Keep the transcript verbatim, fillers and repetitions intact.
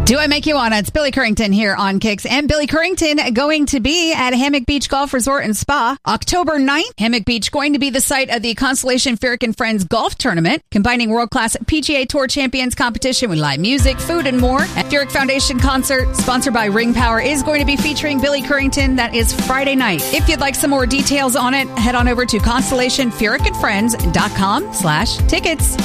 Do I Make You Wanna? It's Billy Currington here on Kicks. And Billy Currington going to be at Hammock Beach Golf Resort and Spa October ninth. Hammock Beach going to be the site of the Constellation Fierick and Friends Golf Tournament, combining world-class P G A Tour Champions competition with live music, food, and more. At Fierick Foundation concert, sponsored by Ring Power, is going to be featuring Billy Currington. That is Friday night. If you'd like some more details on it, head on over to constellation fierick and friends dot com slash tickets.